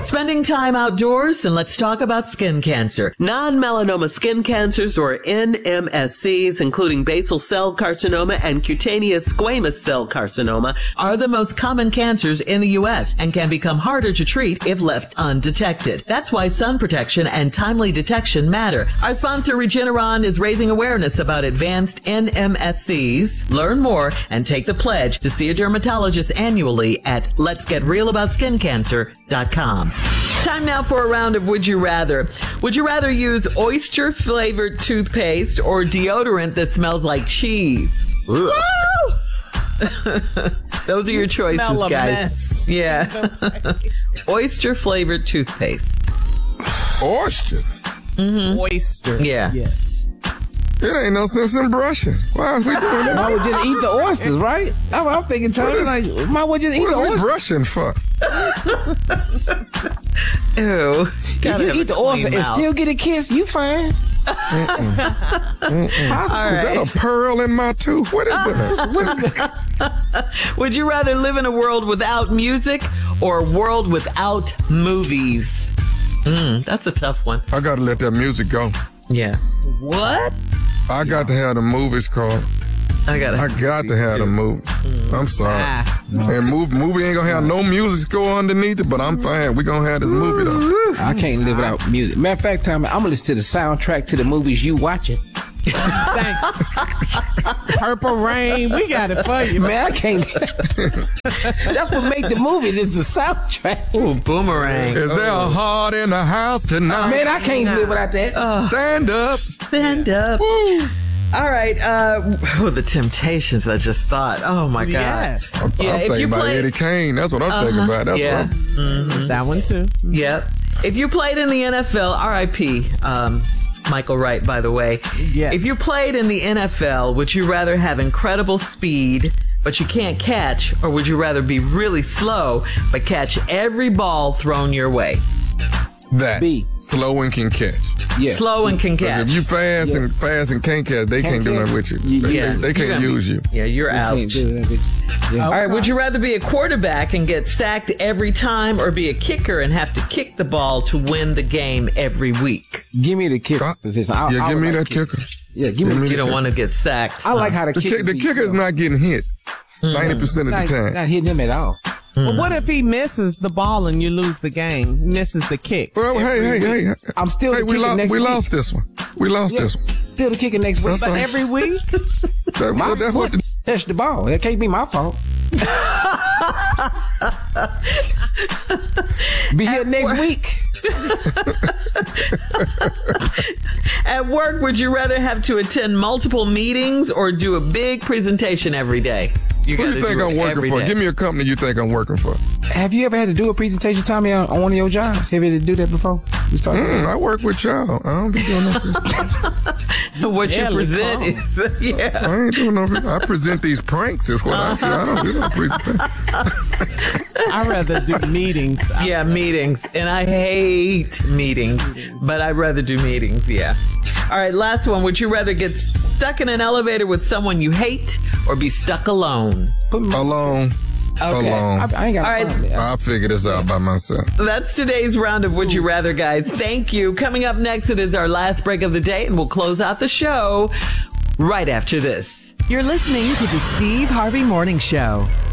Spending time outdoors, and let's talk about skin cancer. Non-melanoma skin cancers, or NMSCs, including basal cell carcinoma and cutaneous squamous cell carcinoma, are the most common cancers in the U.S. and can become harder to treat if left undetected. That's why sun protection and timely detection matter. Our sponsor, Regeneron, is raising awareness about advanced NMSCs. Learn more and take the pledge to see a dermatologist annually at letsgetrealaboutSkinCancer.com. Time now for a round of Would You Rather. Would you rather use oyster-flavored toothpaste or deodorant that smells like cheese? Those are your choices, smell guys. Mess. Yeah. Oyster-flavored toothpaste. Oyster? Mm-hmm. Oyster. Yeah. Yes. It ain't no sense in brushing. Why is we doing that? I would just eat the oysters, right? I'm thinking, Tony, like, might well just eat the What is we oysters. brushing for? Ew. If you eat the oyster and still get a kiss, you fine. Is that a pearl in my tooth? What is that? Would you rather live in a world without music or a world without movies? That's a tough one. I gotta let that music go. Yeah. What? I got to have the movies called. I got to have the movie. I'm sorry. And movie ain't gonna have no music go underneath it, but I'm fine. We gonna have this movie though. I can't live without music. Matter of fact, Tommy, I'm gonna listen to the soundtrack to the movies you watching. Purple Rain, we got it for you, man. I can't. That's what make the movie. Is the soundtrack. Ooh, Boomerang. Is there a heart in the house tonight? Man, I can't live without that. Stand up. Stand up. Woo. All right. The Temptations, I just thought. Oh, my God. Yes. I'm thinking about Eddie Kane. That's what I'm thinking about. That's what that one, too. Yep. If you played in the NFL, R.I.P., Michael Wright, by the way. Yes. If you played in the NFL, would you rather have incredible speed, but you can't catch, or would you rather be really slow, but catch every ball thrown your way? That. B. Slow and can catch. Yeah. Slow and can catch. If you fast and can't catch, they can't do nothing with you. They can't use you. Yeah, you're out. All right, would you rather be a quarterback and get sacked every time, or be a kicker and have to kick the ball to win the game every week? Give me the kicker position. Give me that kicker. Yeah, give me. You don't want to get sacked. I like how the kicker is not getting hit 90% of the time. Not hitting him at all. But what if he misses the ball and you lose the game? Misses the kick. Well, hey. I'm still the kicker next week. We lost this one. Still the kicker next week. But every week? My foot touched the ball. That can't be my fault. Be here next week. At work, would you rather have to attend multiple meetings or do a big presentation every day? Who do you think I'm working for? Give me a company you think I'm working for. Have you ever had to do a presentation, Tommy, on one of your jobs? Have you had to do that before? I work with y'all. I don't be doing no What you present is, I ain't doing no. I present these pranks. Is what I do. I don't do no presentation. I'd rather do meetings. Meetings. And I hate meetings, but I'd rather do meetings, yeah. All right, last one. Would you rather get stuck in an elevator with someone you hate or be stuck alone? Alone. Okay. Alone. I ain't got I'll figure this out by myself. That's today's round of Would You Rather, guys. Thank you. Coming up next, it is our last break of the day, and we'll close out the show right after this. You're listening to the Steve Harvey Morning Show.